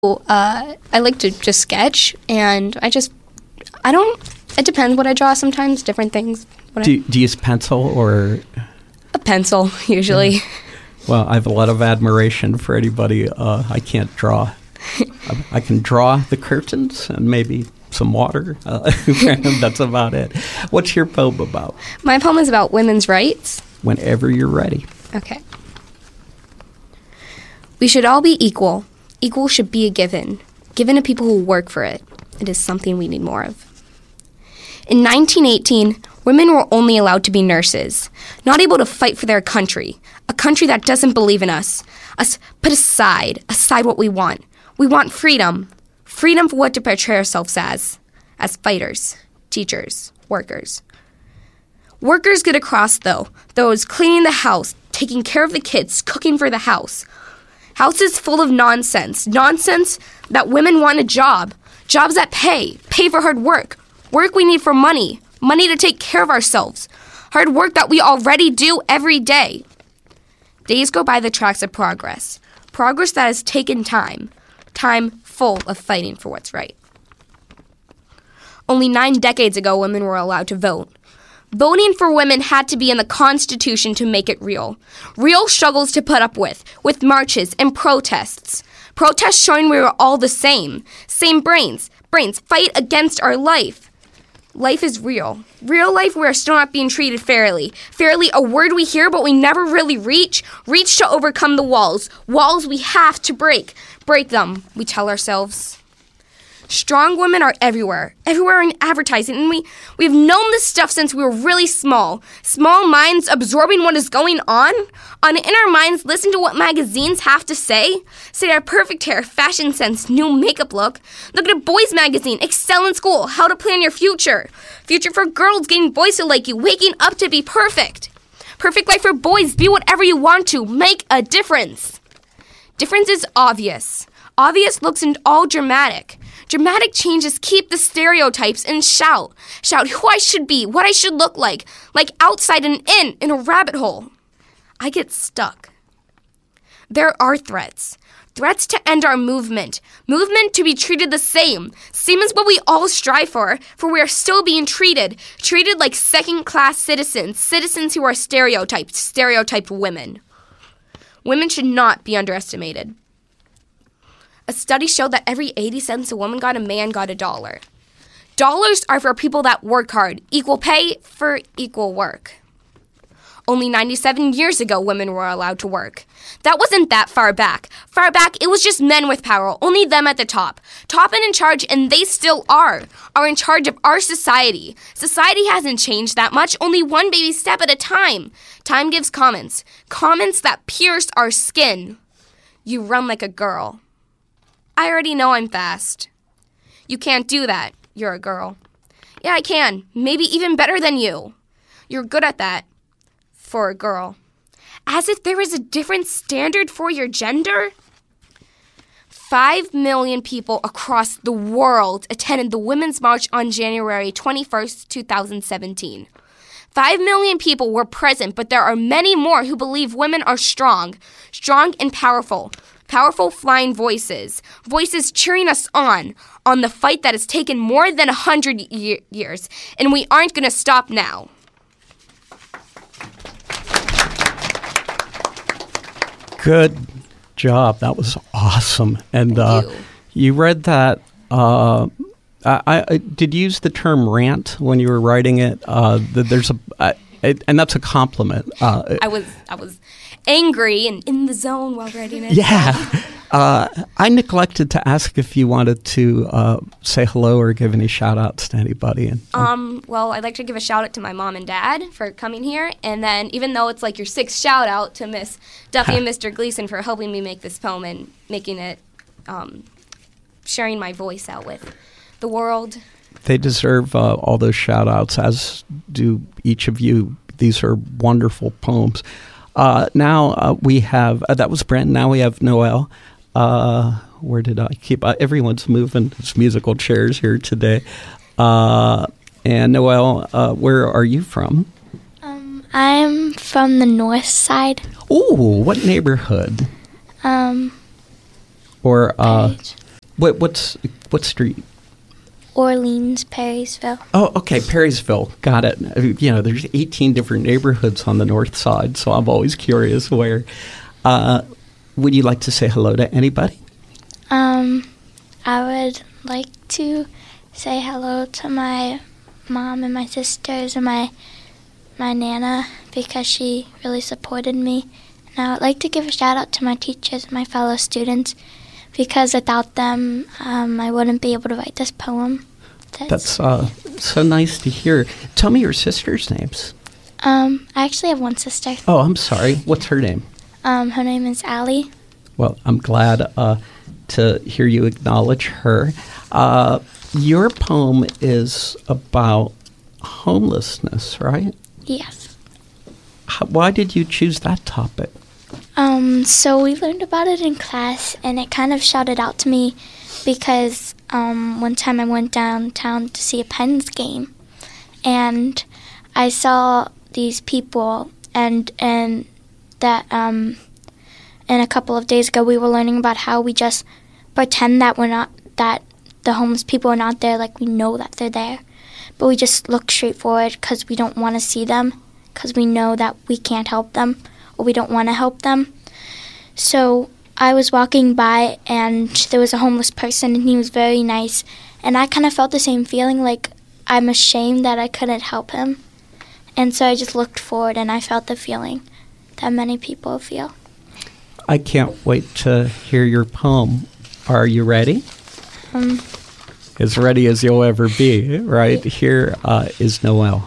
I like to just sketch, and it depends what I draw sometimes, different things. Do you use pencil or? A pencil, usually. Well, I have a lot of admiration for anybody. I can't draw. I can draw the curtains and maybe some water. That's about it. What's your poem about? My poem is about women's rights. Whenever you're ready. Okay. We should all be equal. Equal should be a given to people who work for it. It is something we need more of. In 1918, women were only allowed to be nurses, not able to fight for their country, a country that doesn't believe in us put aside what we want. We want freedom. Freedom for what to portray ourselves as fighters, teachers, workers. Workers get across, though, those cleaning the house, taking care of the kids, cooking for the house. House is full of nonsense that women want a job, jobs that pay for hard work we need for money to take care of ourselves, hard work that we already do every day. Days go by the tracks of progress that has taken time full of fighting for what's right. Only 9 decades ago, women were allowed to vote. Voting for women had to be in the Constitution to make it real. Real struggles to put up with marches and protests. Protests showing we were all the same brains fight against our life. Life is real. Real life, we are still not being treated fairly. Fairly, a word we hear but we never really reach to overcome the walls. Walls we have to break. Break them, we tell ourselves. Strong women are everywhere in advertising, and we have known this stuff since we were really small. Small minds absorbing what is going on in our minds, listen to what magazines have to say our perfect hair, fashion sense, new makeup look. Look at a boys magazine, excel in school, how to plan your future. Future for girls, getting boys to like you, waking up to be perfect. Perfect life for boys, be whatever you want to, make a difference. Difference is obvious. Obvious looks and all dramatic. Dramatic changes keep the stereotypes and shout who I should be, what I should look like outside and in a rabbit hole. I get stuck. There are threats to end our movement to be treated the same as what we all strive for we are still being treated like second-class citizens who are stereotyped women. Women should not be underestimated. A study showed that every 80 cents a woman got, a man got $1. Dollars are for people that work hard. Equal pay for equal work. Only 97 years ago, women were allowed to work. That wasn't that far back. It was just men with power, only them at the top and in charge, and they still are in charge of our society. Society hasn't changed that much, only one baby step at a time. Time gives comments that pierce our skin. You run like a girl. I already know I'm fast. You can't do that. You're a girl. Yeah, I can. Maybe even better than you. You're good at that. For a girl. As if there is a different standard for your gender? 5 million people across the world attended the Women's March on January 21st, 2017. 5 million people were present, but there are many more who believe women are strong and powerful. Powerful flying voices cheering us on the fight that has taken more than 100 years, and we aren't going to stop now. Good job. That was awesome. And you read that. I did use the term rant when you were writing it. And that's a compliment. I was angry and in the zone while writing it. Yeah. I neglected to ask if you wanted to say hello or give any shout-outs to anybody. Well, I'd like to give a shout-out to my mom and dad for coming here. And then even though it's like your 6th shout-out to Miss Duffy and Mr. Gleason for helping me make this poem and making it, sharing my voice out with the world. They deserve all those shout-outs, as do each of you. These are wonderful poems. Now we have, that was Brent, now we have Noelle. Where did I keep, everyone's moving his musical chairs here today. And Noelle, where are you from? I'm from the north side. Ooh, what neighborhood? Page. Or, What street? Orleans, Perrysville. Oh, okay, Perrysville. Got it. There's 18 different neighborhoods on the north side, so I'm always curious where. Would you like to say hello to anybody? I would like to say hello to my mom and my sisters and my Nana because she really supported me. And I would like to give a shout out to my teachers and my fellow students because without them, I wouldn't be able to write this poem. That's so nice to hear. Tell me your sisters' names. I actually have one sister. Oh, I'm sorry. What's her name? Her name is Allie. Well, I'm glad to hear you acknowledge her. Your poem is about homelessness, right? Yes. Why did you choose that topic? So we learned about it in class, and it kind of shouted out to me because one time I went downtown to see a Pens game, and I saw these people, and that and a couple of days ago we were learning about how we just pretend that that the homeless people are not there, like we know that they're there, but we just look straight forward because we don't want to see them, because we know that we can't help them or we don't want to help them. So I was walking by and there was a homeless person and he was very nice, and I kind of felt the same feeling, like I'm ashamed that I couldn't help him, and so I just looked forward and I felt the feeling that many people feel. I can't wait to hear your poem. Are you ready? As ready as you'll ever be, right? Here is Noelle.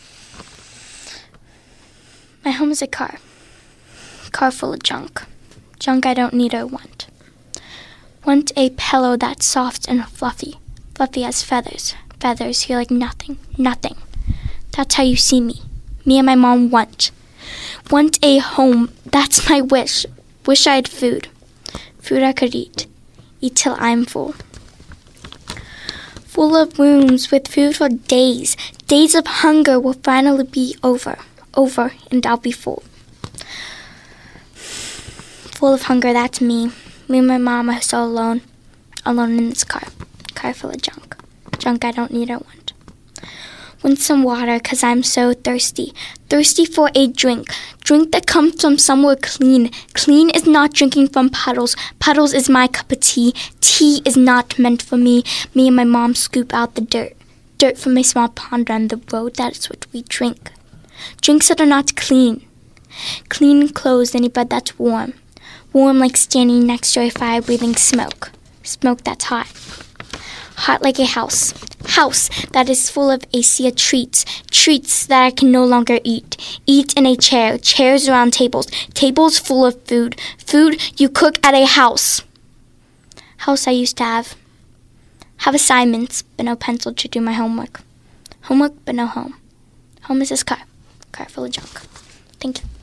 My home is a car full of junk. Junk I don't need or want. Want a pillow that's soft and fluffy as feathers. Feathers feel like nothing. That's how you see me. Me and my mom want a home, that's my wish. Wish I had food I could eat till I'm full. Full of rooms with food for days. Days of hunger will finally be over, and I'll be full. Full of hunger, that's me. Me and my mom are so alone in this car full of junk I don't need or want. Want some water, 'cause I'm so thirsty for a drink that comes from somewhere clean. Clean is not drinking from puddles is my cup of tea is not meant for me. Me and my mom scoop out the dirt from a small pond on the road, that is what we drink. Drinks that are not clean clothes and a bed that's warm like standing next to a fire breathing smoke that's hot like a house that is full of a sea of treats that I can no longer eat in a chairs around tables full of food you cook at a house I used to have assignments but no pencil to do my homework but no home is this car full of junk. Thank you.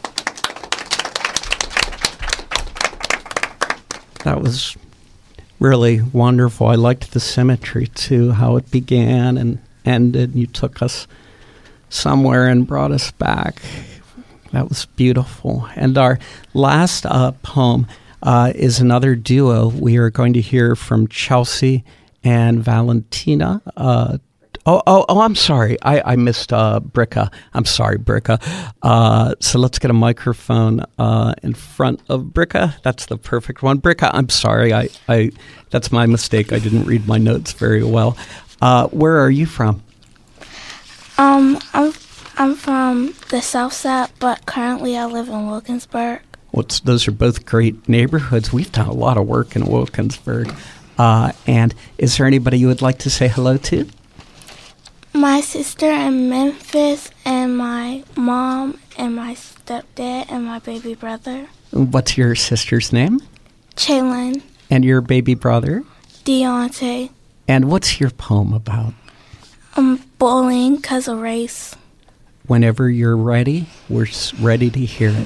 That was really wonderful. I liked the symmetry, too, how it began and ended. You took us somewhere and brought us back. That was beautiful. And our last poem is another duo. We are going to hear from Chelsea and Valentina. I'm sorry. I missed Bricka. I'm sorry, Bricka. So let's get a microphone in front of Bricka. That's the perfect one. Bricka, I'm sorry. I that's my mistake. I didn't read my notes very well. Where are you from? I'm from the South Side, but currently I live in Wilkinsburg. Those are both great neighborhoods. We've done a lot of work in Wilkinsburg. And is there anybody you would like to say hello to? My sister in Memphis, and my mom, and my stepdad, and my baby brother. What's your sister's name? Chaylin. And your baby brother? Deontay. And what's your poem about? Bullying 'cause of race. Whenever you're ready, we're ready to hear it.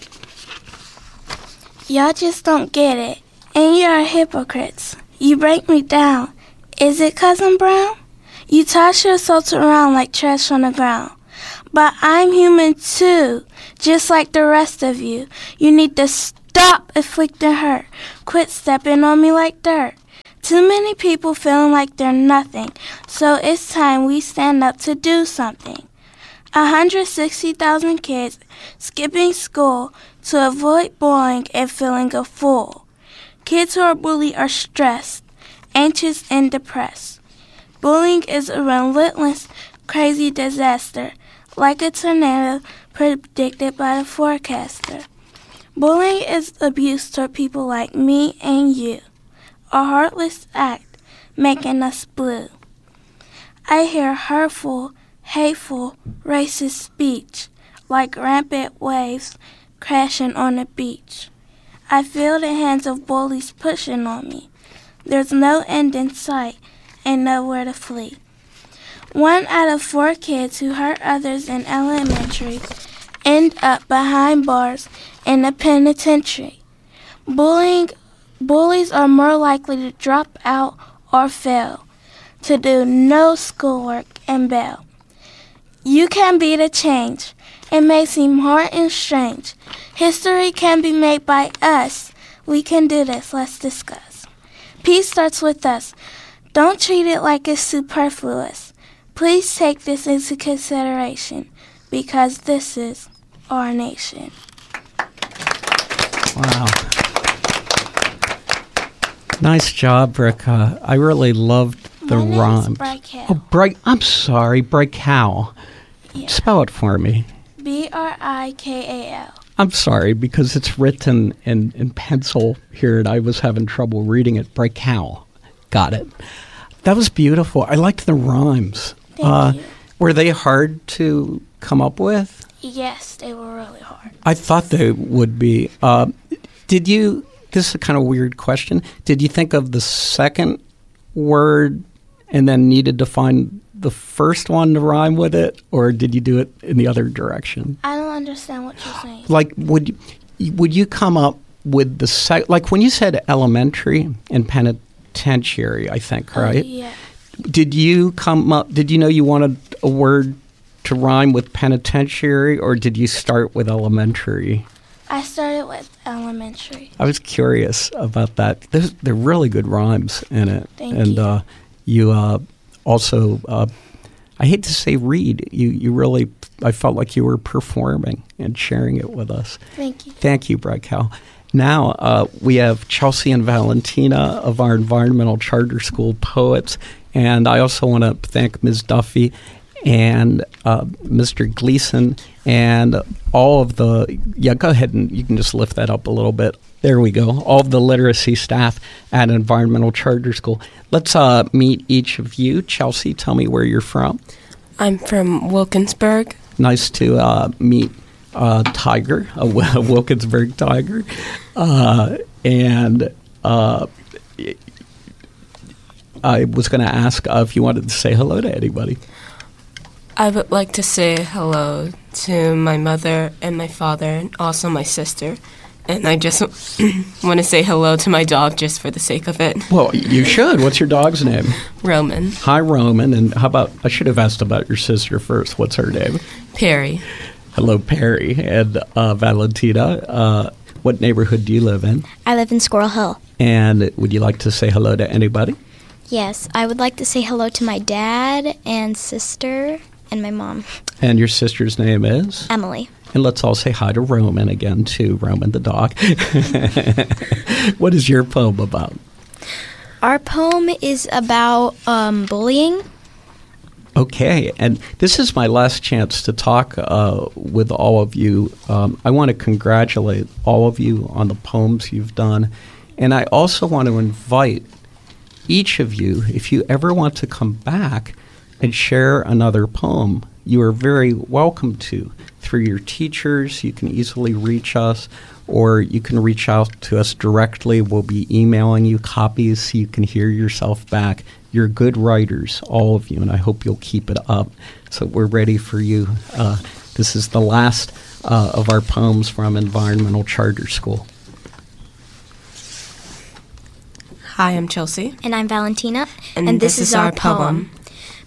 Y'all just don't get it, and you're hypocrites. You break me down. Is it 'cause I'm brown? You toss your assaults around like trash on the ground. But I'm human too, just like the rest of you. You need to stop inflicting hurt. Quit stepping on me like dirt. Too many people feeling like they're nothing, so it's time we stand up to do something. 160,000 kids skipping school to avoid bullying and feeling a fool. Kids who are bullied are stressed, anxious, and depressed. Bullying is a relentless, crazy disaster, like a tornado predicted by the forecaster. Bullying is abuse toward people like me and you, a heartless act making us blue. I hear hurtful, hateful, racist speech like rampant waves crashing on the beach. I feel the hands of bullies pushing on me. There's no end in sight and nowhere to flee. 1 out of 4 kids who hurt others in elementary end up behind bars in the penitentiary. Bullies are more likely to drop out or fail, to do no schoolwork and bail. You can be the change. It may seem hard and strange. History can be made by us. We can do this. Let's discuss. Peace starts with us. Don't treat it like it's superfluous. Please take this into consideration, because this is our nation. Wow. Nice job, Bricka. I really loved the rhyme. I'm sorry, Brickal. Yeah. Spell it for me. Brikal. I'm sorry, because it's written in pencil here, and I was having trouble reading it. Brickal. Got it. That was beautiful. I liked the rhymes. Thank you. Were they hard to come up with? Yes, they were really hard. I thought they would be. Did you, this is a kind of weird question, did you think of the second word and then needed to find the first one to rhyme with it, or did you do it in the other direction? I don't understand what you're saying. Like, would you come up with the like when you said elementary and penitentiary, I think, right? Yeah. Did you know you wanted a word to rhyme with penitentiary, or did you start with elementary? I started with elementary. I was curious about that. They're really good rhymes in it. Thank you. You also, I hate to say read, you really, I felt like you were performing and sharing it with us. Thank you. Thank you, Brickal. Now we have Chelsea and Valentina of our Environmental Charter School poets, and I also want to thank Ms. Duffy and Mr. Gleason and all of the, go ahead and you can just lift that up a little bit. There we go. All of the literacy staff at Environmental Charter School. Let's meet each of you. Chelsea, tell me where you're from. I'm from Wilkinsburg. Nice to meet Tiger, a Wilkinsburg Tiger. And I was going to ask if you wanted to say hello to anybody. I would like to say hello to my mother and my father and also my sister. And I just want to say hello to my dog just for the sake of it. Well, you should. What's your dog's name? Roman. Hi, Roman. And how about, I should have asked about your sister first. What's her name? Perry. Hello, Perry. And Valentina, what neighborhood do you live in? I live in Squirrel Hill. And would you like to say hello to anybody? Yes, I would like to say hello to my dad and sister and my mom. And your sister's name is? Emily. And let's all say hi to Roman again, too. Roman the dog. What is your poem about? Our poem is about bullying. Okay, and this is my last chance to talk with all of you. I want to congratulate all of you on the poems you've done. And I also want to invite each of you, if you ever want to come back and share another poem, you are very welcome to. Through your teachers, you can easily reach us, or you can reach out to us directly. We'll be emailing you copies so you can hear yourself back. You're good writers, all of you, and I hope you'll keep it up. So we're ready for you. This is the last of our poems from Environmental Charter School. Hi, I'm Chelsea. And I'm Valentina. And this is our poem.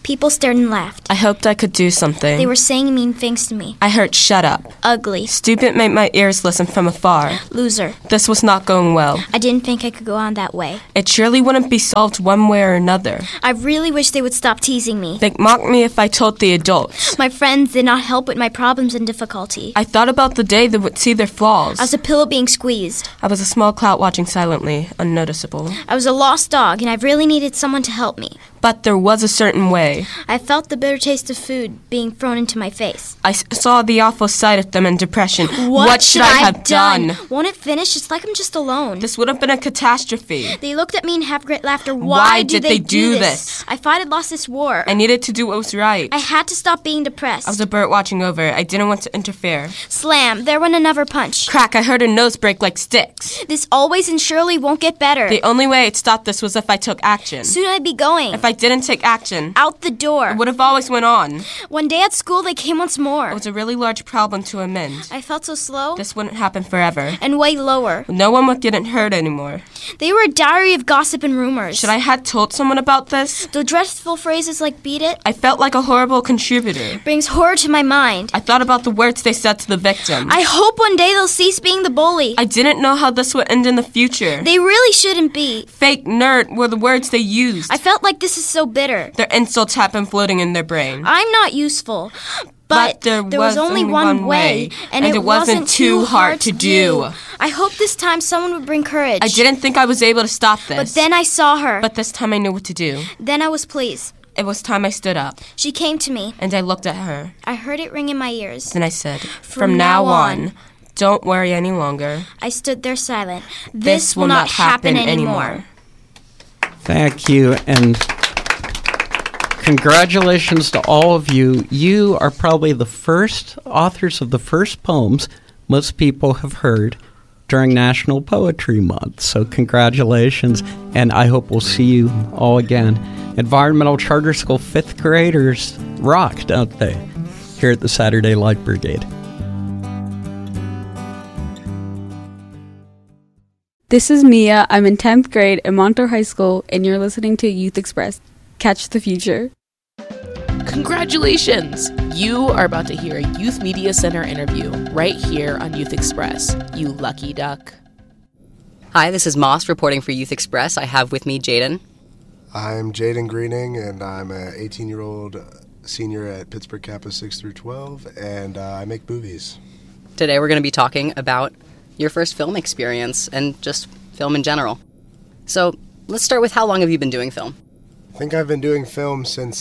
People stared and laughed. I hoped I could do something. They were saying mean things to me. I heard shut up. Ugly. Stupid made my ears listen from afar. Loser. This was not going well. I didn't think I could go on that way. It surely wouldn't be solved one way or another. I really wish they would stop teasing me. They'd mock me if I told the adults. My friends did not help with my problems and difficulty. I thought about the day they would see their flaws. I was a pillow being squeezed. I was a small cloud watching silently, unnoticeable. I was a lost dog, and I really needed someone to help me. But there was a certain way. I felt the bitter taste of food being thrown into my face. I saw the awful sight of them in depression. What should I have done? Won't it finish? It's like I'm just alone. This would have been a catastrophe. They looked at me and had great laughter. Why did they do this? I thought I'd lost this war. I needed to do what was right. I had to stop being depressed. I was a bird watching over. I didn't want to interfere. Slam. There went another punch. Crack. I heard a nose break like sticks. This always and surely won't get better. The only way I'd stop this was if I took action. Soon I'd be going. If I didn't take action, out the door. it would have always went on. One day at school, they came once more. It was a really large problem to amend. I felt so slow. This wouldn't happen forever. And way lower. No one would get hurt anymore. They were a diary of gossip and rumors. Should I have told someone about this? The dreadful phrases like beat it. I felt like a horrible contributor. Brings horror to my mind. I thought about the words they said to the victim. I hope one day they'll cease being the bully. I didn't know how this would end in the future. They really shouldn't be. Fake nerd were the words they used. I felt like this is so bitter. Their insults had been floating in their brain. I'm not useful. But there was only one way, and it wasn't too hard to do. I hope this time someone would bring courage. I didn't think I was able to stop this. But then I saw her. But this time I knew what to do. Then I was pleased. It was time I stood up. She came to me. And I looked at her. I heard it ring in my ears. Then I said, From now on, don't worry any longer. I stood there silent. This will not happen anymore. Thank you, and congratulations to all of you. You are probably the first authors of the first poems most people have heard during National Poetry Month. So congratulations, and I hope we'll see you all again. Environmental Charter School 5th graders rock, don't they? Here at the Saturday Light Brigade. This is Mia. I'm in 10th grade at Montour High School, and you're listening to Youth Express. Catch the future. Congratulations! You are about to hear a Youth Media Center interview right here on Youth Express, you lucky duck. Hi, this is Moss reporting for Youth Express. I have with me Jaden. I'm Jaden Greening, and I'm an 18-year-old senior at Pittsburgh Campus 6 through 12, and I make movies. Today we're going to be talking about your first film experience and just film in general. So let's start with, how long have you been doing film? I think I've been doing film since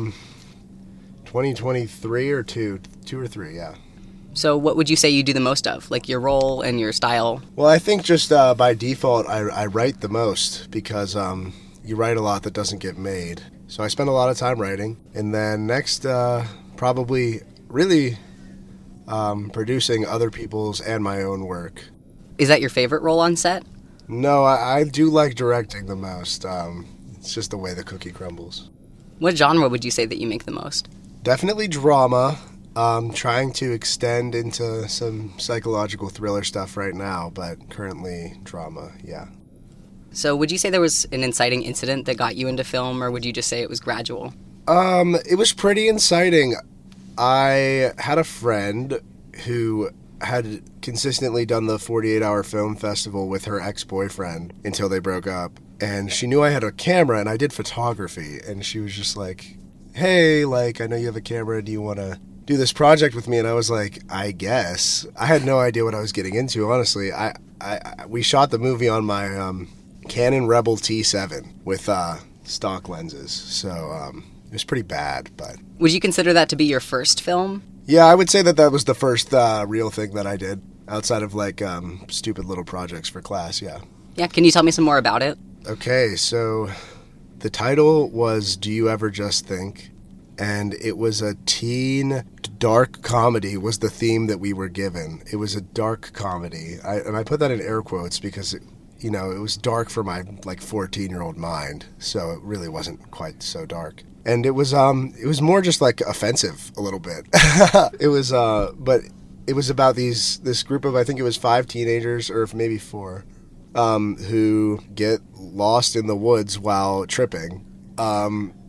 2023 or two or three, yeah. So what would you say you do the most of, like your role and your style? Well, I think just by default, I write the most because you write a lot that doesn't get made. So I spend a lot of time writing. And then next, probably really producing other people's and my own work. Is that your favorite role on set? No, I do like directing the most. It's just the way the cookie crumbles. What genre would you say that you make the most? Definitely drama. Trying to extend into some psychological thriller stuff right now, but currently drama, yeah. So would you say there was an inciting incident that got you into film, or would you just say it was gradual? It was pretty inciting. I had a friend who had consistently done the 48-hour film festival with her ex-boyfriend until they broke up. And she knew I had a camera, and I did photography. And she was just like, hey, like, I know you have a camera. Do you want to do this project with me? And I was like, I guess. I had no idea what I was getting into, honestly. We shot the movie on my Canon Rebel T7 with stock lenses. So it was pretty bad, but... Would you consider that to be your first film? Yeah, I would say that was the first real thing that I did, outside of, like, stupid little projects for class, yeah. Yeah, can you tell me some more about it? Okay, so the title was Do You Ever Just Think? And it was a teen dark comedy was the theme that we were given. It was a dark comedy. And I put that in air quotes because, it was dark for my, 14-year-old mind. So it really wasn't quite so dark. And it was more just, offensive a little bit. It was, but it was about this group of, I think it was 5 teenagers, or maybe 4, who get lost in the woods while tripping.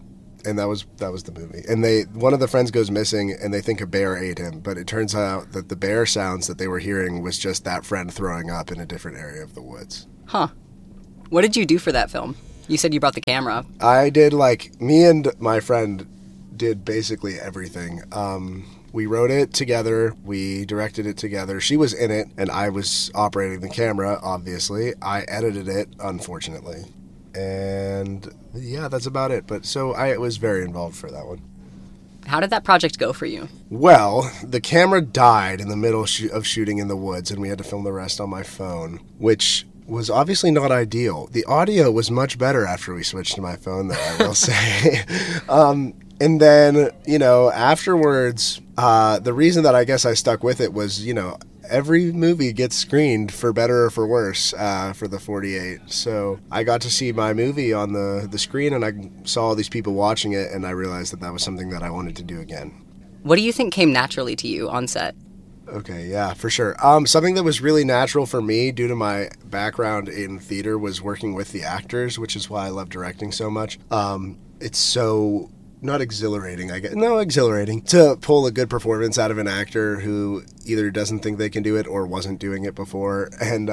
And that was the movie. And one of the friends goes missing, and they think a bear ate him. But it turns out that the bear sounds that they were hearing was just that friend throwing up in a different area of the woods. Huh. What did you do for that film? You said you brought the camera. I did, me and my friend did basically everything. We wrote it together. We directed it together. She was in it, and I was operating the camera, obviously. I edited it, unfortunately. And yeah, that's about it. But so I was very involved for that one. How did that project go for you? Well, the camera died in the middle of shooting in the woods, and we had to film the rest on my phone, which was obviously not ideal. The audio was much better after we switched to my phone, though, I will say. And then, afterwards, the reason that I guess I stuck with it was, every movie gets screened for better or for worse for the 48. So I got to see my movie on the screen, and I saw all these people watching it, and I realized that was something that I wanted to do again. What do you think came naturally to you on set? Okay, yeah, for sure. Something that was really natural for me due to my background in theater was working with the actors, which is why I love directing so much. It's so... not exhilarating, I guess. No, exhilarating. To pull a good performance out of an actor who either doesn't think they can do it or wasn't doing it before. And,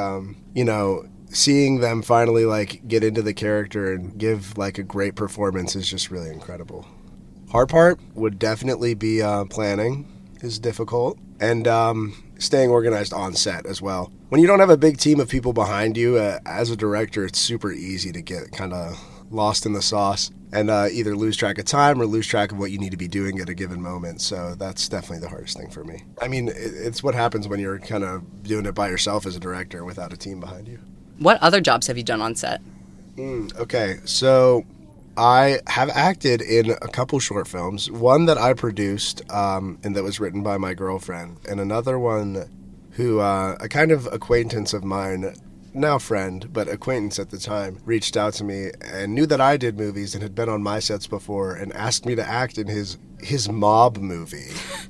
seeing them finally, get into the character and give, a great performance is just really incredible. Hard part would definitely be planning is difficult. And staying organized on set as well. When you don't have a big team of people behind you, as a director, it's super easy to get kind of lost in the sauce and either lose track of time or lose track of what you need to be doing at a given moment. So that's definitely the hardest thing for me. I mean, it's what happens when you're kind of doing it by yourself as a director without a team behind you. What other jobs have you done on set? Okay, so I have acted in a couple short films. One that I produced and that was written by my girlfriend, and another one who a kind of acquaintance of mine, now friend, but acquaintance at the time, reached out to me and knew that I did movies and had been on my sets before and asked me to act in his mob movie.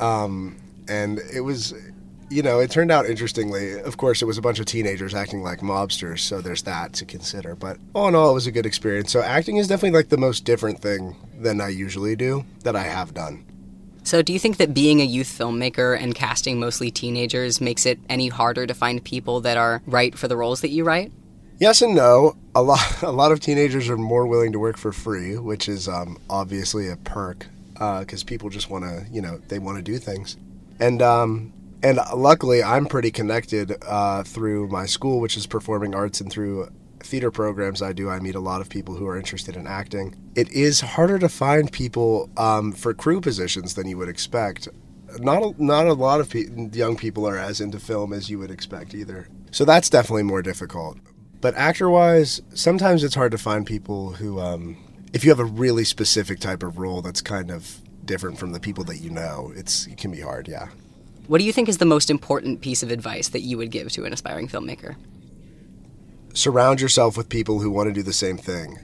And it was, it turned out interestingly. Of course, it was a bunch of teenagers acting like mobsters, so there's that to consider. But all in all, it was a good experience. So acting is definitely the most different thing than I usually do, that I have done. So do you think that being a youth filmmaker and casting mostly teenagers makes it any harder to find people that are right for the roles that you write? Yes and no. A lot of teenagers are more willing to work for free, which is obviously a perk because people just want to, they want to do things. And luckily, I'm pretty connected through my school, which is performing arts, and through theater programs I meet a lot of people who are interested in acting. It is harder to find people for crew positions than you would expect. Not a lot of young people are as into film as you would expect either. So that's definitely more difficult. But actor-wise, sometimes it's hard to find people who, if you have a really specific type of role that's kind of different from the people that you know, it can be hard, yeah. What do you think is the most important piece of advice that you would give to an aspiring filmmaker? Surround yourself with people who want to do the same thing.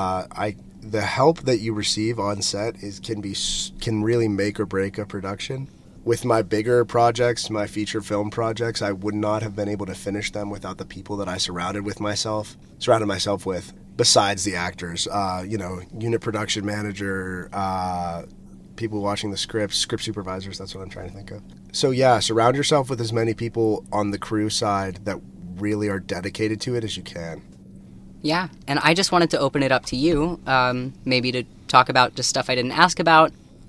The help that you receive on set can really make or break a production. With my bigger projects, my feature film projects, I would not have been able to finish them without the people that I surrounded myself with, besides the actors. Unit production manager, people watching the script supervisors, that's what I'm trying to think of. So yeah, surround yourself with as many people on the crew side that really are dedicated to it as you can. Yeah, and I just wanted to open it up to you, maybe to talk about just stuff I didn't ask about,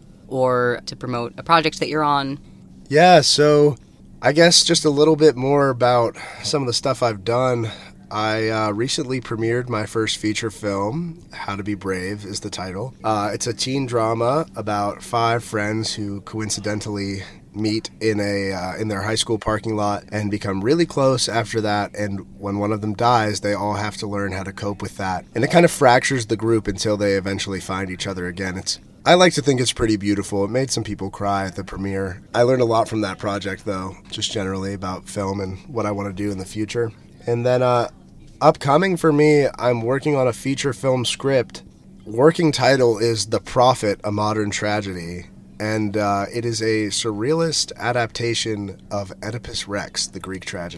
or to promote a project that you're on. Yeah, so I guess just a little bit more about some of the stuff I've done. I recently premiered my first feature film, How to Be Brave is the title. It's a teen drama about 5 friends who coincidentally meet in their high school parking lot and become really close after that, and when one of them dies, they all have to learn how to cope with that. And it kind of fractures the group until they eventually find each other again. I like to think it's pretty beautiful. It made some people cry at the premiere. I learned a lot from that project, though, just generally about film and what I want to do in the future. And then upcoming for me, I'm working on a feature film script. Working title is The Prophet, A Modern Tragedy. And it is a surrealist adaptation of Oedipus Rex, the Greek tragedy.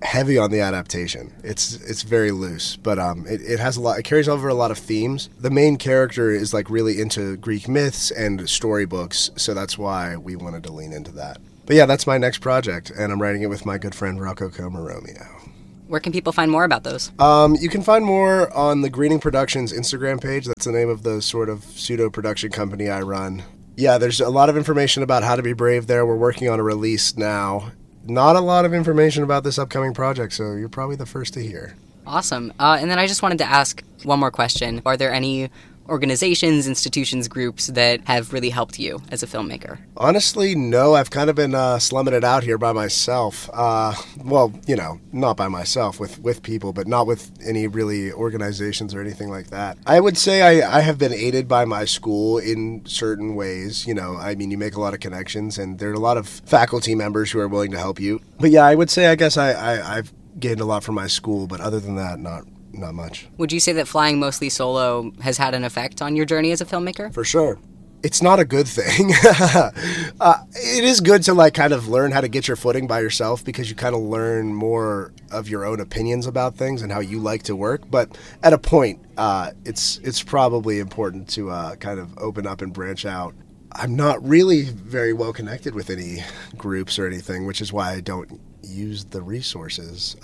heavy on the adaptation. It's very loose, but it has a lot. It carries over a lot of themes. The main character is like really into Greek myths and storybooks, so that's why we wanted to lean into that. But yeah, that's my next project, and I'm writing it with my good friend Rocco Comaromeo. Where can people find more about those? You can find more on the Greening Productions Instagram page. That's the name of the sort of pseudo-production company I run. Yeah, there's a lot of information about How to Be Brave there. We're working on a release now. Not a lot of information about this upcoming project, so you're probably the first to hear. Awesome. And then I just wanted to ask one more question. Are there any organizations, institutions, groups that have really helped you as a filmmaker? Honestly, no. I've kind of been slumming it out here by myself. Well, you know, not by myself, with people, but not with any really organizations or anything like that. I would say I have been aided by my school in certain ways. You know, I mean, you make a lot of connections, and there are a lot of faculty members who are willing to help you. But yeah, I would say I guess I've gained a lot from my school, but other than that, not much. Would you say that flying mostly solo has had an effect on your journey as a filmmaker? For sure. It's not a good thing. It is good to like kind of learn how to get your footing by yourself, because you kind of learn more of your own opinions about things and how you like to work. But at a point, it's probably important to kind of open up and branch out. I'm not really very well connected with any groups or anything, which is why I don't use the resources.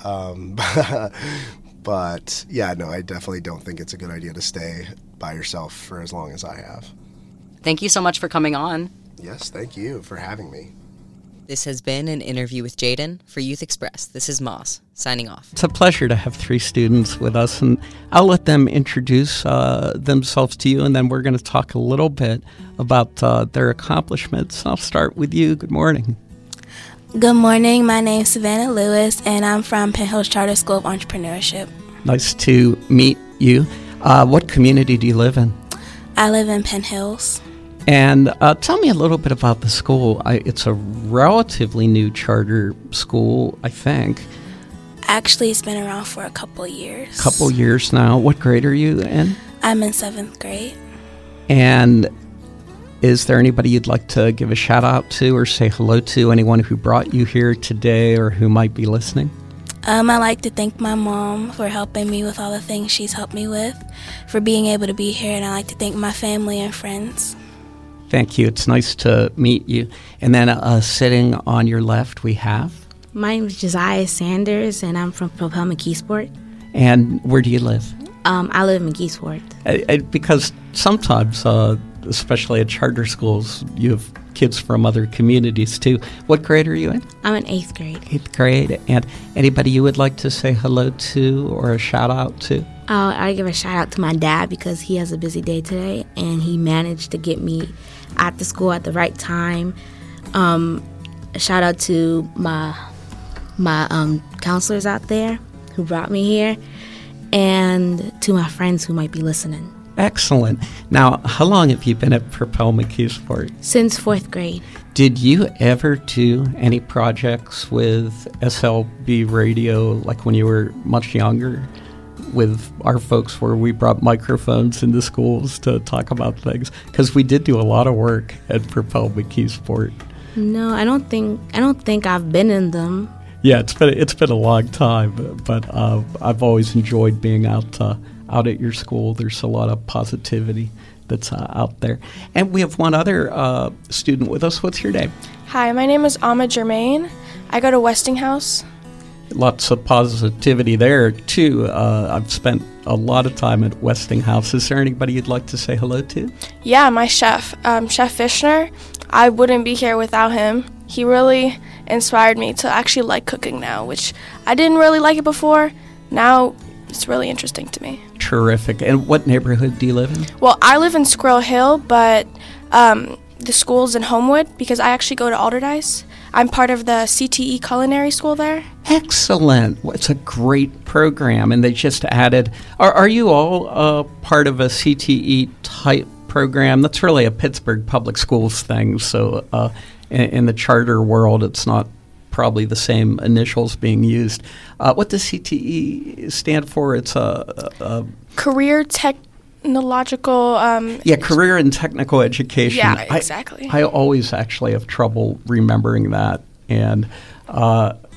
But yeah, no, I definitely don't think it's a good idea to stay by yourself for as long as I have. Thank you so much for coming on. Yes, thank you for having me. This has been an interview with Jaden for Youth Express. This is Moss, signing off. It's a pleasure to have 3 students with us, and I'll let them introduce themselves to you, and then we're going to talk a little bit about their accomplishments. I'll start with you. Good morning. Good morning. My name is Savannah Lewis, and I'm from Penn Hills Charter School of Entrepreneurship. Nice to meet you. What community do you live in? I live in Penn Hills. And tell me a little bit about the school. It's a relatively new charter school, I think. Actually, it's been around for a couple years. Couple years now. What grade are you in? I'm in 7th grade. And is there anybody you'd like to give a shout out to or say hello to? Anyone who brought you here today or who might be listening? I like to thank my mom for helping me with all the things she's helped me with, for being able to be here, and I like to thank my family and friends. Thank you. It's nice to meet you. And then sitting on your left, we have? My name is Josiah Sanders, and I'm from Propel McKeesport. And where do you live? I live in McKeesport. Because sometimes, especially at charter schools, you have kids from other communities too. What grade are you in? I'm in 8th grade. 8th grade. And anybody you would like to say hello to or a shout out to? I give a shout out to my dad because he has a busy day today, and he managed to get me at the school at the right time. A shout out to my counselors out there who brought me here, and to my friends who might be listening. Excellent. Now, how long have you been at Propel McKeesport? Since 4th grade. Did you ever do any projects with SLB Radio, like when you were much younger, with our folks, where we brought microphones into schools to talk about things? Because we did do a lot of work at Propel McKeesport. No, I don't think I've been in them. Yeah, it's been a long time, but I've always enjoyed being out at your school. There's a lot of positivity that's out there. And we have one other student with us. What's your name? Hi, my name is Amma Germain. I go to Westinghouse. Lots of positivity there, too. I've spent a lot of time at Westinghouse. Is there anybody you'd like to say hello to? Yeah, my chef, Chef Fishner. I wouldn't be here without him. He really inspired me to actually like cooking now, which I didn't really like it before. Now it's really interesting to me. Terrific. And what neighborhood do you live in? Well, I live in Squirrel Hill, but the school's in Homewood because I actually go to Alderdice. I'm part of the CTE culinary school there. Excellent. Well, it's a great program, and they just added... Are you all part of a CTE type program? That's really a Pittsburgh Public Schools thing, so in the charter world, it's not probably the same initials being used. What does CTE stand for? It's a Career Technological... career and technical education. Yeah, exactly. I always actually have trouble remembering that, and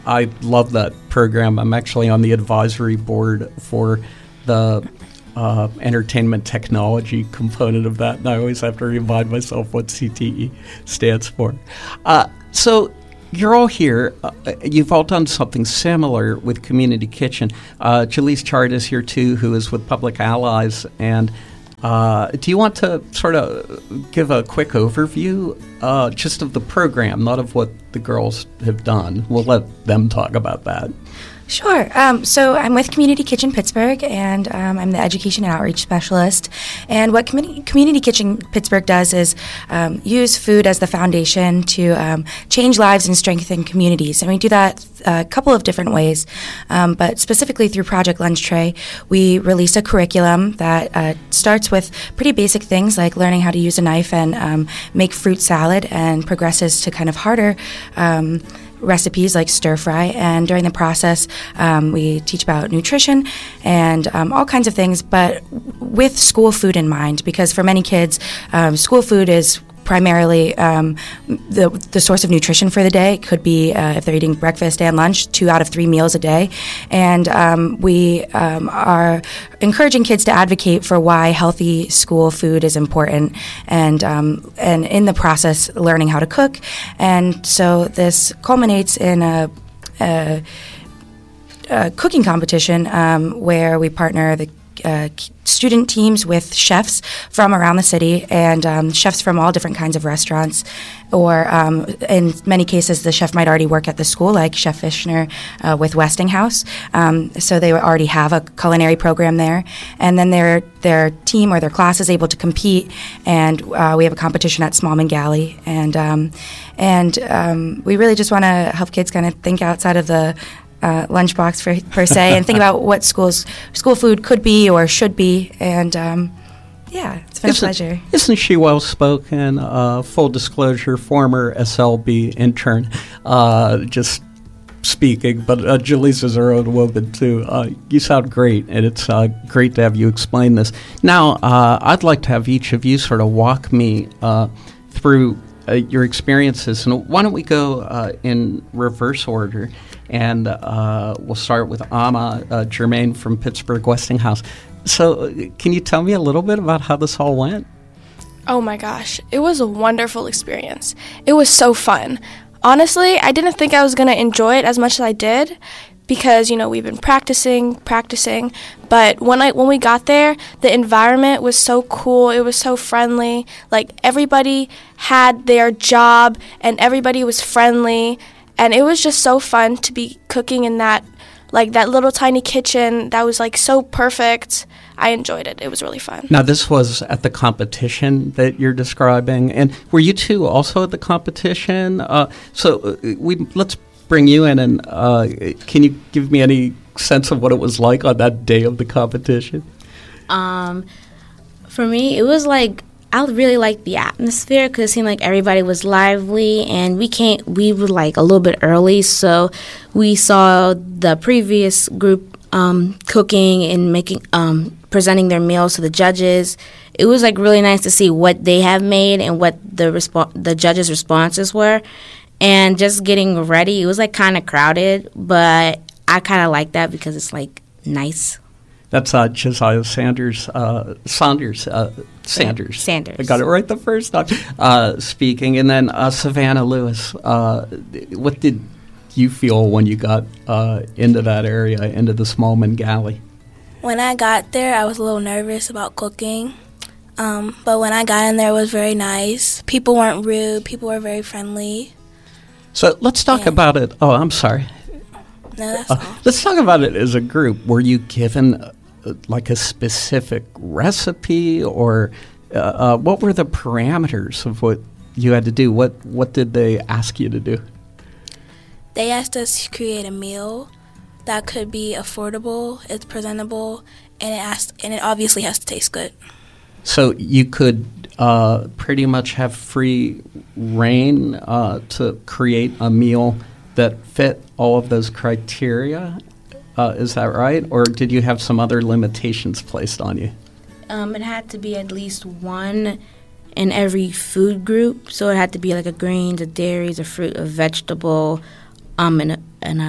I love that program. I'm actually on the advisory board for the entertainment technology component of that, and I always have to remind myself what CTE stands for. So you're all here. You've all done something similar with Community Kitchen. Jaleese Chard is here too, who is with Public Allies. And do you want to sort of give a quick overview just of the program, not of what the girls have done? We'll let them talk about that. Sure. So I'm with Community Kitchen Pittsburgh, and I'm the Education and Outreach Specialist. And what Community Kitchen Pittsburgh does is use food as the foundation to change lives and strengthen communities. And we do that a couple of different ways, but specifically through Project Lunch Tray, we release a curriculum that starts with pretty basic things like learning how to use a knife and make fruit salad, and progresses to kind of harder recipes like stir fry, and during the process we teach about nutrition and all kinds of things, but with school food in mind, because for many kids school food is primarily the source of nutrition for the day. It could be, if they're eating breakfast and lunch, 2 out of 3 meals a day. And we are encouraging kids to advocate for why healthy school food is important, and in the process, learning how to cook. And so this culminates in a cooking competition where we partner the student teams with chefs from around the city, and chefs from all different kinds of restaurants, or in many cases the chef might already work at the school, like Chef Fishner with Westinghouse, so they already have a culinary program there, and then their team or their class is able to compete, and we have a competition at Smallman Galley, and we really just want to help kids kind of think outside of the lunchbox per se, and think about what school food could be or should be, and it's been a pleasure. Isn't she well spoken? Full disclosure, former SLB intern, just speaking, but Jaleese is her own woman too. You sound great, and it's great to have you explain this. Now, I'd like to have each of you sort of walk me through your experiences, and why don't we go in reverse order? And we'll start with Amma Germain from Pittsburgh Westinghouse. So can you tell me a little bit about how this all went? Oh my gosh, it was a wonderful experience. It was so fun. Honestly, I didn't think I was going to enjoy it as much as I did, because, we've been practicing, but when we got there, the environment was so cool, it was so friendly, like everybody had their job, and everybody was friendly, and it was just so fun to be cooking in that little tiny kitchen that was so perfect. I enjoyed it. It was really fun. Now, this was at the competition that you're describing, and were you two also at the competition? Let's bring you in, and can you give me any sense of what it was like on that day of the competition? For me, it was I really liked the atmosphere, because it seemed like everybody was lively, and we were a little bit early, so we saw the previous group cooking and making presenting their meals to the judges. It was really nice to see what they have made and what the judges' responses were. And just getting ready, it was kind of crowded, but I kind of like that because it's nice. That's Josiah Sanders. Sanders. I got it right the first time. Speaking, and then Savannah Lewis. What did you feel when you got into that area, into the Smallman Galley? When I got there, I was a little nervous about cooking. But when I got in there, it was very nice. People weren't rude. People were very friendly. So let's talk about it. Oh, I'm sorry. No, that's all. Let's talk about it as a group. Were you given a specific recipe, or what were the parameters of what you had to do? What did they ask you to do? They asked us to create a meal that could be affordable, it's presentable, and it obviously has to taste good. So you could pretty much have free reign to create a meal that fit all of those criteria. Is that right? Or did you have some other limitations placed on you? It had to be at least one in every food group. So it had to be a greens, a dairies, a fruit, a vegetable, and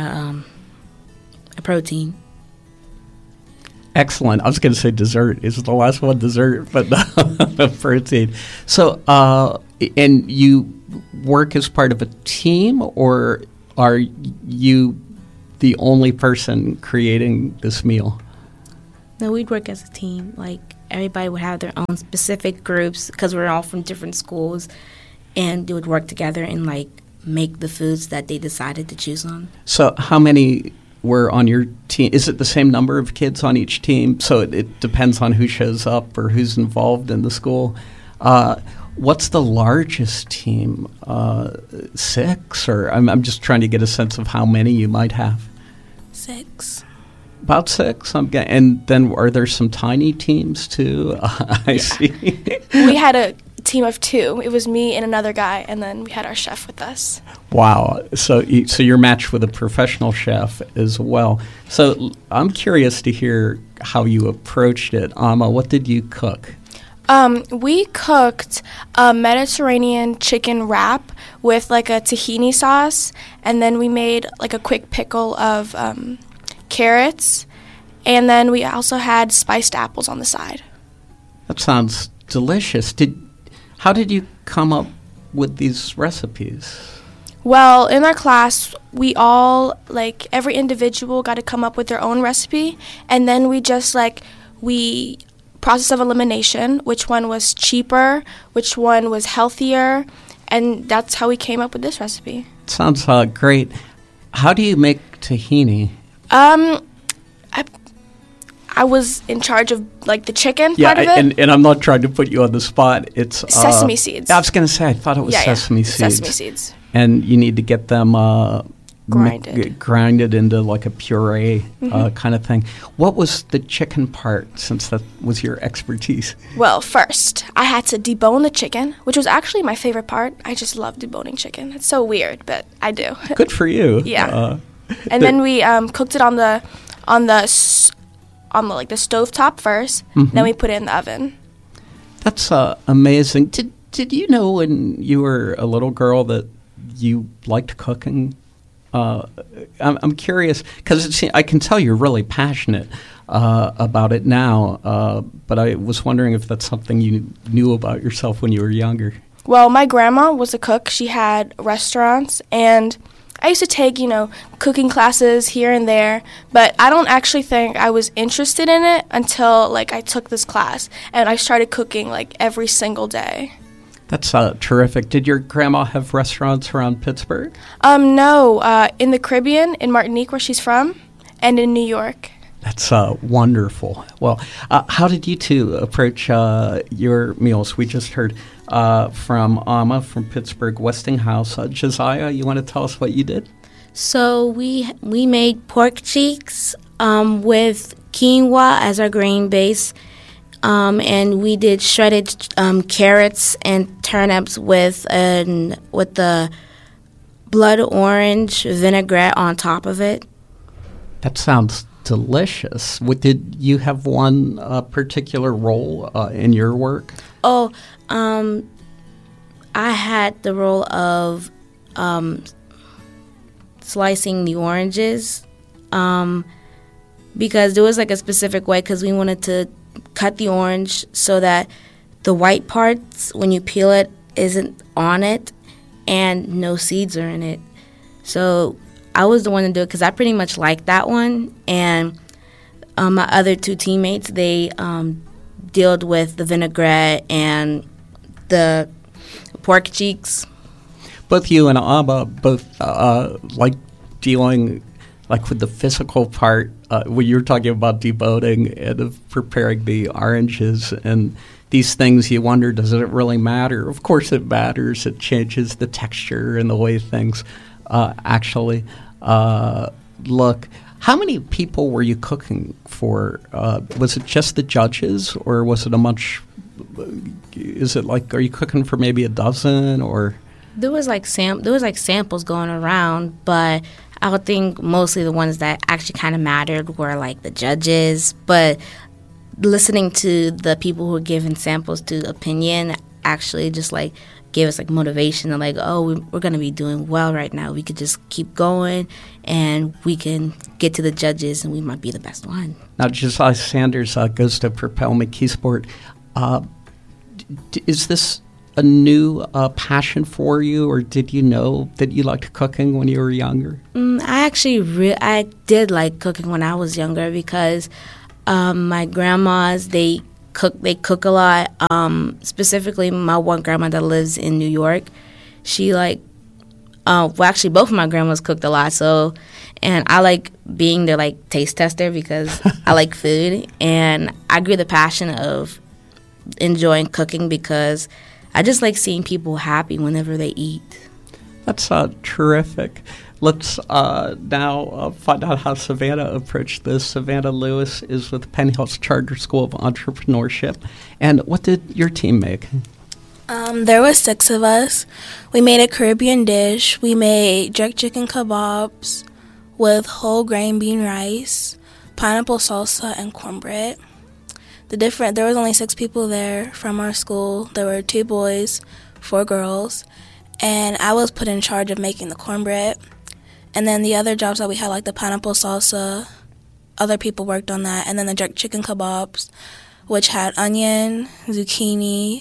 a protein. Excellent. I was going to say dessert. Is the last one dessert, but protein. So, and you work as part of a team, or are you the only person creating this meal? No, we'd work as a team. Like, everybody would have their own specific groups because we're all from different schools, and they would work together and, like, make the foods that they decided to choose on. So how many were on your team? Is it the same number of kids on each team? So it depends on who shows up or who's involved in the school. What's the largest team? 6? Or I'm just trying to get a sense of how many you might have. 6. About 6. And then are there some tiny teams too? I see. We had a team of 2. It was me and another guy, and then we had our chef with us. Wow. So you're matched with a professional chef as well. So I'm curious to hear how you approached it. Amma, what did you cook? We cooked a Mediterranean chicken wrap with like a tahini sauce, and then we made like a quick pickle of carrots, and then we also had spiced apples on the side. That sounds delicious. How did you come up with these recipes? Well, in our class, we all, like, every individual got to come up with their own recipe, and then we just, we process of elimination, which one was cheaper, which one was healthier, and that's how we came up with this recipe. Sounds great. How do you make tahini? I was in charge of, the chicken part of it. And I'm not trying to put you on the spot. It's sesame seeds. I was going to say, I thought it was sesame seeds. Sesame seeds. And you need to get them grinded into like a puree kind of thing. What was the chicken part, since that was your expertise? Well, first, I had to debone the chicken, which was actually my favorite part. I just love deboning chicken. It's so weird, but I do. Good for you. Yeah. And then we cooked it on the stovetop first. Then we put it in the oven. That's amazing. Did you know when you were a little girl that you liked cooking? I'm curious because I can tell you're really passionate about it now. But I was wondering if that's something you knew about yourself when you were younger. Well, my grandma was a cook. She had restaurants, and I used to take, cooking classes here and there, but I don't actually think I was interested in it until, I took this class, and I started cooking, every single day. That's terrific. Did your grandma have restaurants around Pittsburgh? No, in the Caribbean, in Martinique, where she's from, and in New York. That's wonderful. Well, how did you two approach your meals? We just heard from Amma from Pittsburgh Westinghouse. Josiah, you want to tell us what you did? So we made pork cheeks with quinoa as our grain base, and we did shredded carrots and turnips with the blood orange vinaigrette on top of it. That sounds delicious. Did you have one particular role in your work? Oh, I had the role of slicing the oranges because there was a specific way, because we wanted to cut the orange so that the white parts, when you peel it, isn't on it and no seeds are in it. So I was the one to do it because I pretty much liked that one. And my other 2 teammates, they dealt with the vinaigrette and the pork cheeks. Both you and Amma like dealing with the physical part when you were talking about deboning and of preparing the oranges and these things. You wonder, does it really matter? Of course it matters. It changes the texture and the way things actually look. How many people were you cooking for? Was it just the judges, or was it are you cooking for maybe a dozen, or? There was samples going around, but I would think mostly the ones that actually kind of mattered were the judges. But listening to the people who were giving samples to opinion actually just gave us like motivation and like, oh, we're going to be doing well right now. We could just keep going and we can get to the judges and we might be the best one. Now, Josiah Sanders goes to Propel McKeesport. Is this a new passion for you, or did you know that you liked cooking when you were younger? I actually I did like cooking when I was younger because my grandmas, they cook a lot. Specifically, my one grandma that lives in New York, she actually both of my grandmas cooked a lot. So, and I like being their like taste tester because I like food, and I grew the passion of enjoying cooking because I just like seeing people happy whenever they eat. That's terrific. Let's now find out how Savannah approached this. Savannah Lewis is with Penn Hills Charter School of Entrepreneurship. And what did your team make? There were 6 of us. We made a Caribbean dish. We made jerk chicken kebabs with whole grain bean rice, pineapple salsa, and cornbread. There was only 6 people there from our school. There were 2 boys, 4 girls, and I was put in charge of making the cornbread. And then the other jobs that we had, like the pineapple salsa, other people worked on that. And then the jerk chicken kebabs, which had onion, zucchini,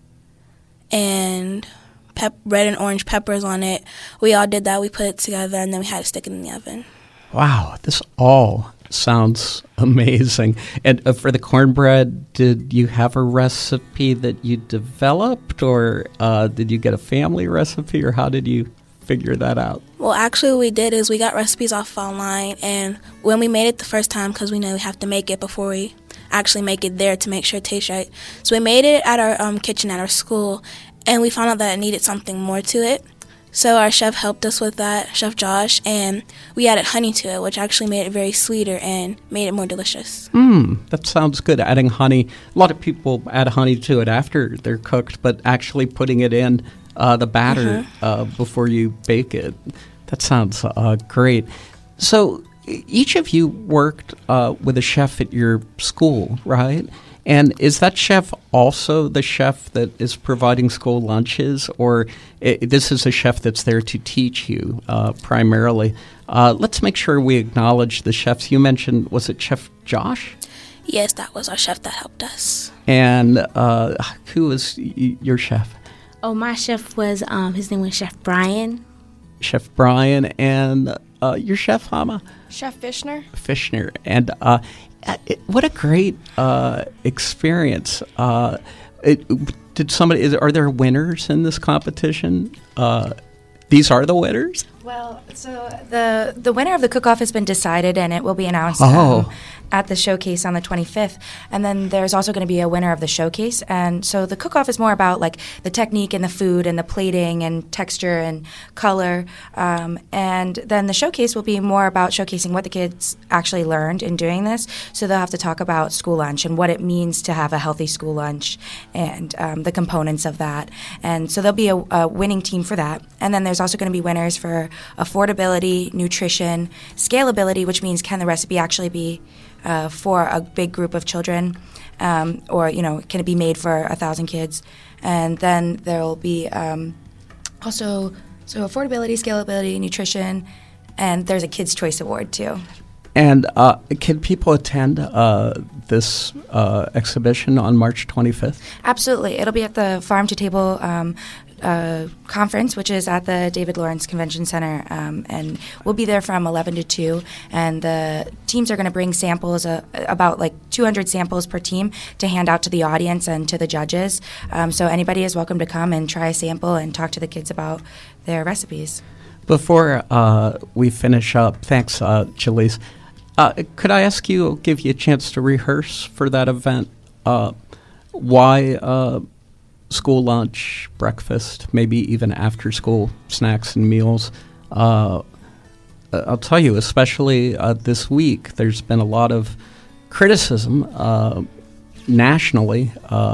and red and orange peppers on it. We all did that. We put it together, and then we had to stick it in the oven. Wow, this all sounds amazing. And for the cornbread, did you have a recipe that you developed, or did you get a family recipe, or how did you figure that out? Well, actually what we did is we got recipes off online, and when we made it the first time, because we know we have to make it before we actually make it there to make sure it tastes right. So we made it at our kitchen at our school, and we found out that it needed something more to it. So our chef helped us with that, Chef Josh, and we added honey to it, which actually made it very sweeter and made it more delicious. That sounds good, adding honey. A lot of people add honey to it after they're cooked, but actually putting it in the batter before you bake it. That sounds great. So each of you worked with a chef at your school, right? And is that chef also the chef that is providing school lunches, or this is a chef that's there to teach you primarily? Let's make sure we acknowledge the chefs. You mentioned, was it Chef Josh? Yes, that was our chef that helped us. And who was your chef? Oh, my chef was, his name was Chef Brian. Chef Brian. And your chef, Hama? Chef Fishner. Fishner. And what a great experience. Are there winners in this competition? These are the winners? Well, so the winner of the cook-off has been decided, and it will be announced at the showcase on the 25th. And then there's also going to be a winner of the showcase. And so the cook-off is more about like the technique and the food and the plating and texture and color. And then the showcase will be more about showcasing what the kids actually learned in doing this. So they'll have to talk about school lunch and what it means to have a healthy school lunch and the components of that. And so there'll be a winning team for that. And then there's also going to be winners for affordability, nutrition, scalability, which means can the recipe actually be for a big group of children, or can it be made for 1,000 kids? And then there will be also affordability, scalability, nutrition, and there's a Kids' Choice Award too. And can people attend this exhibition on March 25th? Absolutely. It'll be at the Farm to Table conference, which is at the David Lawrence Convention Center, and we'll be there from 11 to 2, and the teams are going to bring samples, about like 200 samples per team, to hand out to the audience and to the judges. So anybody is welcome to come and try a sample and talk to the kids about their recipes. Before we finish up, thanks, Jaleese. Could I ask you, give you a chance to rehearse for that event, why school lunch, breakfast, maybe even after-school snacks and meals? I'll tell you, especially this week, there's been a lot of criticism nationally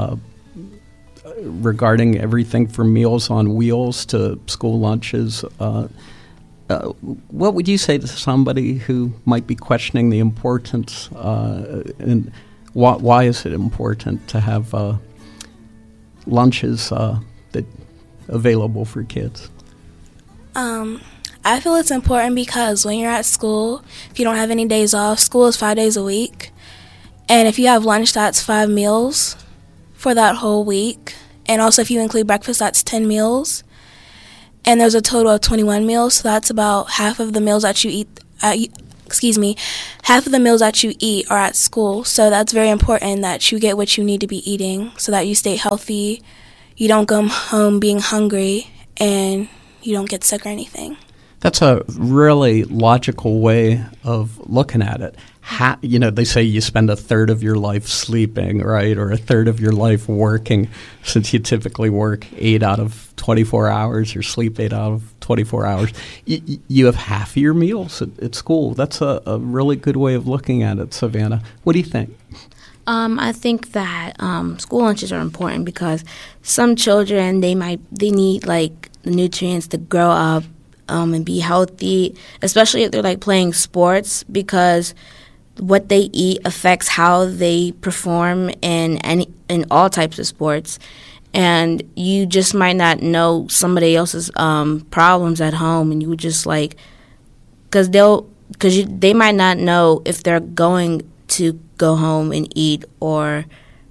regarding everything from Meals on Wheels to school lunches. What would you say to somebody who might be questioning the importance and why is it important to have lunches that available for kids? I feel it's important because when you're at school, if you don't have any days off, school is 5 days a week. And if you have lunch, that's 5 meals for that whole week. And also if you include breakfast, that's 10 meals. And there's a total of 21 meals, so that's about half of the meals that you eat half of the meals that you eat are at school. So that's very important that you get what you need to be eating so that you stay healthy, you don't go home being hungry, and you don't get sick or anything. That's a really logical way of looking at it. They say you spend a third of your life sleeping, right, or a third of your life working, since you typically work 8 out of 24 hours or sleep 8 out of 24 hours. You have half of your meals at school. That's a really good way of looking at it, Savannah. What do you think? I think that school lunches are important because some children, they need like the nutrients to grow up and be healthy, especially if they're like playing sports, because what they eat affects how they perform in all types of sports. And you just might not know somebody else's problems at home, and you just like, because they might not know if they're going to go home and eat or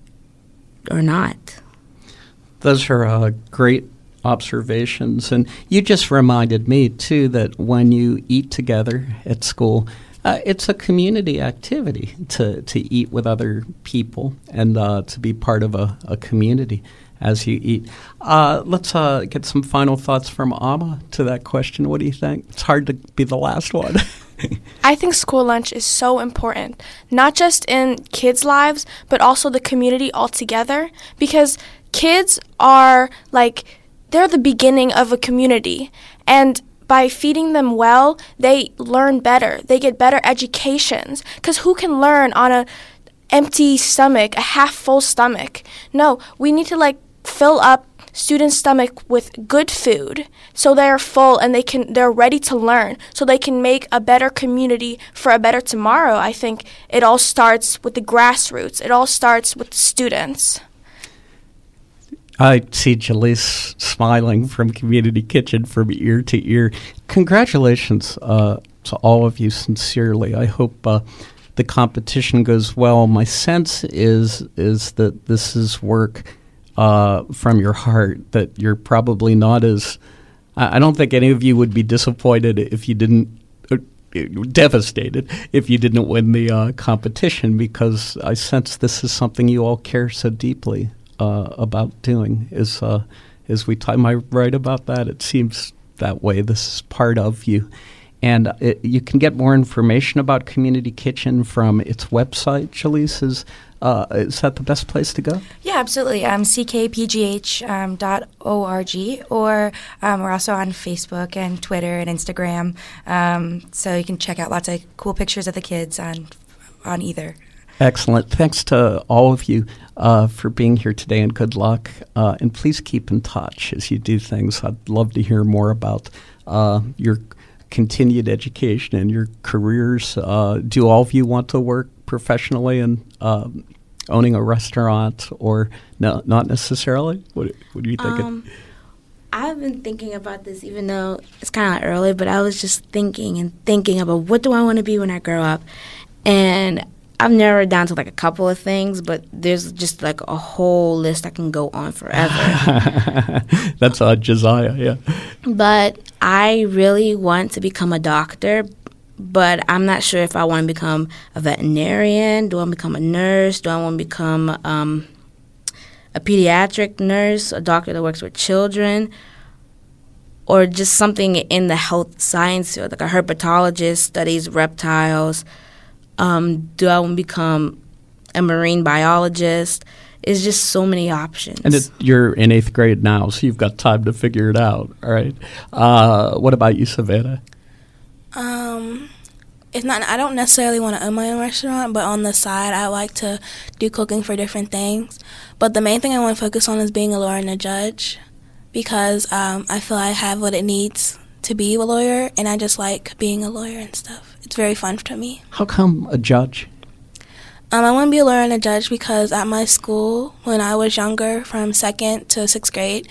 not. Those are great observations, and you just reminded me too that when you eat together at school, it's a community activity to eat with other people and to be part of a community as you eat. Let's get some final thoughts from Amma to that question. What do you think? It's hard to be the last one. I think school lunch is so important, not just in kids' lives, but also the community altogether, because kids are they're the beginning of a community, and by feeding them well, they learn better. They get better educations, because who can learn on an empty stomach, a half-full stomach? No, we need to fill up students' stomach with good food so they're full and they're ready to learn, so they can make a better community for a better tomorrow. I think it all starts with the grassroots. It all starts with the students. I see Jalise smiling from Community Kitchen from ear to ear. Congratulations to all of you, sincerely. I hope the competition goes well. My sense is that this is work from your heart, that you're probably not as... I don't think any of you would be disappointed if you didn't... devastated if you didn't win the competition, because I sense this is something you all care so deeply about doing. Am I right about that? It seems that way. This is part of you. And you can get more information about Community Kitchen from its website. Jalise, is that the best place to go? Yeah, absolutely. ckpgh.org, or we're also on Facebook and Twitter and Instagram. So you can check out lots of cool pictures of the kids on either. Excellent. Thanks to all of you for being here today, and good luck. And please keep in touch as you do things. I'd love to hear more about your continued education and your careers. Do all of you want to work professionally in owning a restaurant, or no, not necessarily? What do you think? I've been thinking about this, even though it's kind of early, but I was just thinking about what do I want to be when I grow up. And I've narrowed down to a couple of things, but there's just a whole list that can go on forever. That's Josiah, yeah. But I really want to become a doctor, but I'm not sure if I want to become a veterinarian. Do I want to become a nurse? Do I want to become a pediatric nurse, a doctor that works with children, or just something in the health science field, like a herpetologist, studies reptiles? Do I want to become a marine biologist? It's just so many options. And you're in 8th grade now, so you've got time to figure it out, all right? What about you, Savannah? It's not. I don't necessarily want to own my own restaurant, but on the side, I like to do cooking for different things. But the main thing I want to focus on is being a lawyer and a judge, because I feel I have what it needs to be a lawyer, and I just like being a lawyer and stuff. It's very fun to me. How come a judge? I want to be a lawyer and a judge because at my school, when I was younger, from 2nd to 6th grade,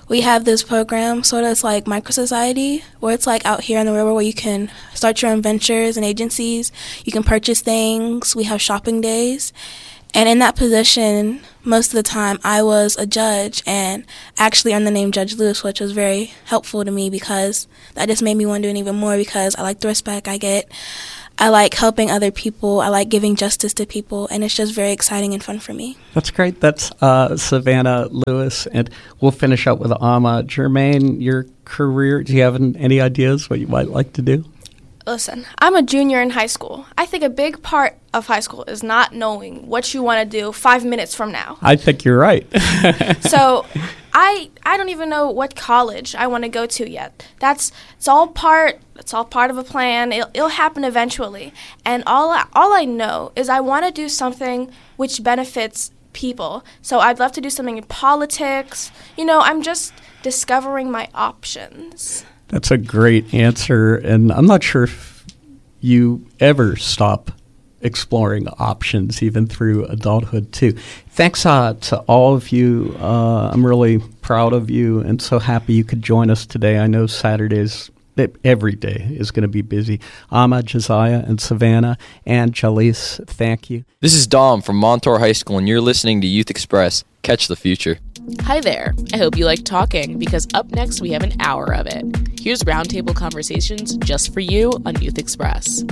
we have this program, sort of it's like Micro Society, where it's like out here in the real world where you can start your own ventures and agencies. You can purchase things. We have shopping days. And in that position, most of the time, I was a judge and actually earned the name Judge Lewis, which was very helpful to me because that just made me want to do it even more because I like the respect I get. I like helping other people. I like giving justice to people, and it's just very exciting and fun for me. That's great. That's Savannah Lewis, and we'll finish up with Amma. Jermaine, your career, do you have any ideas what you might like to do? Listen, I'm a junior in high school. I think a big part of high school is not knowing what you want to do 5 minutes from now. I think you're right. So I don't even know what college I want to go to yet. It's all part of a plan. It'll happen eventually. And all I know is I want to do something which benefits people. So I'd love to do something in politics. I'm just discovering my options. That's a great answer, and I'm not sure if you ever stop exploring options, even through adulthood, too. Thanks to all of you. I'm really proud of you and so happy you could join us today. I know Saturdays, every day is going to be busy. Amma, Josiah, and Savannah, and Jalise, thank you. This is Dom from Montour High School, and you're listening to Youth Express. Catch the future. Hi there. I hope you like talking because up next we have an hour of it. Here's Roundtable Conversations just for you on Youth Express.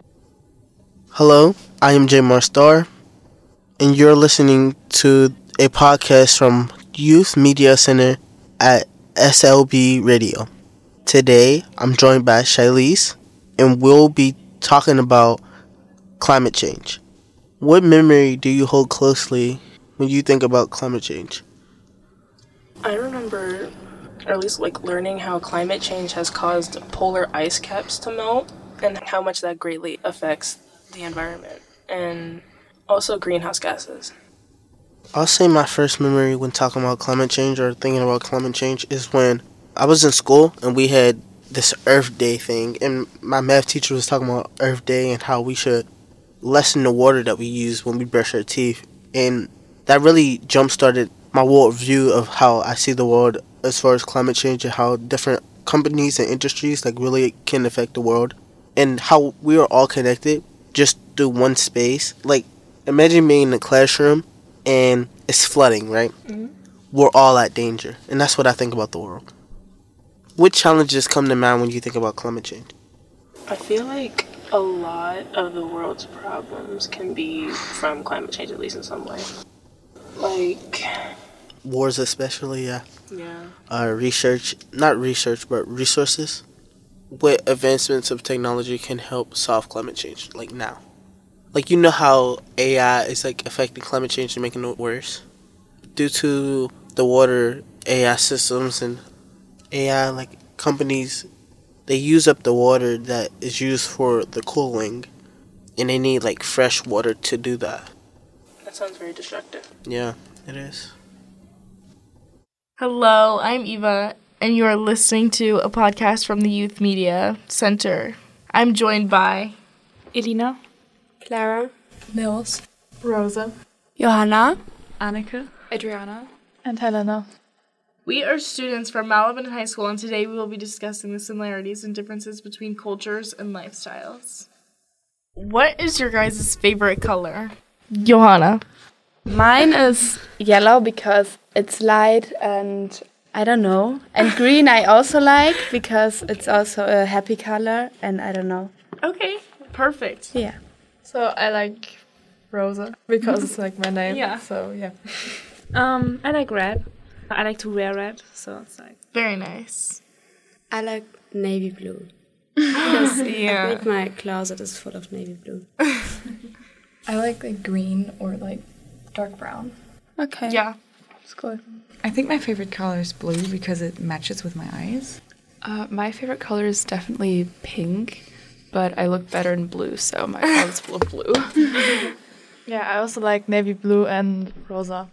Hello, I am Jay Marstar, and you're listening to a podcast from Youth Media Center at SLB Radio. Today, I'm joined by Shailise, and we'll be talking about climate change. What memory do you hold closely when you think about climate change? I remember, or at least learning how climate change has caused polar ice caps to melt and how much that greatly affects the environment and also greenhouse gases. I'll say my first memory when talking about climate change or thinking about climate change is when I was in school and we had this Earth Day thing, and my math teacher was talking about Earth Day and how we should lessen the water that we use when we brush our teeth, and that really jump-started my world view of how I see the world as far as climate change and how different companies and industries really can affect the world and how we are all connected just through one space. Imagine being in a classroom and it's flooding, right? Mm-hmm. We're all at danger, and that's what I think about the world. What challenges come to mind when you think about climate change? I feel like a lot of the world's problems can be from climate change, at least in some way. Wars especially, yeah. Yeah. Not research, but resources. What advancements of technology can help solve climate change, now? You know how AI is, affecting climate change and making it worse? Due to the water AI systems and AI, companies, they use up the water that is used for the cooling, and they need, fresh water to do that. That sounds very destructive. Yeah, it is. Hello, I'm Eva, and you are listening to a podcast from the Youth Media Center. I'm joined by Elina, Clara, Nils, Rosa, Johanna, Annika, Adriana, and Helena. We are students from Malaban High School, and today we will be discussing the similarities and differences between cultures and lifestyles. What is your guys' favorite color? Johanna. Mine is yellow because it's light and I don't know. And green I also like because it's also a happy color and I don't know. Okay, perfect. Yeah. So I like Rosa because it's my name. Yeah. So yeah. I like red. I like to wear red, so it's very nice. I like navy blue. Because yeah. I think my closet is full of navy blue. I like green or dark brown. Okay. Yeah. It's good. I think my favorite color is blue because it matches with my eyes. My favorite color is definitely pink, but I look better in blue, so my closet's full of blue. Yeah, I also like navy blue and rosa.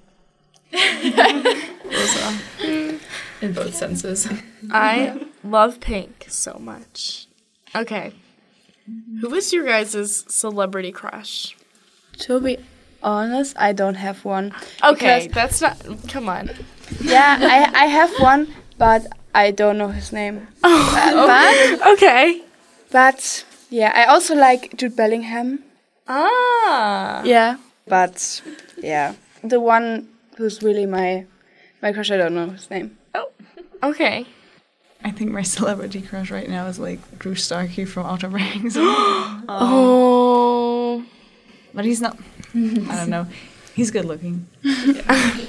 Rosa. In both senses. I love pink so much. Okay. Who is your guys' celebrity crush? To be honest, I don't have one. Okay, that's not... Come on. Yeah, I have one, but I don't know his name. Okay. But yeah, I also like Jude Bellingham. Ah. Yeah, but yeah, the one who's really my crush, I don't know his name. Oh, okay. I think my celebrity crush right now is like Drew Starkey from Outer Banks. Oh. But he's not. I don't know. He's good looking.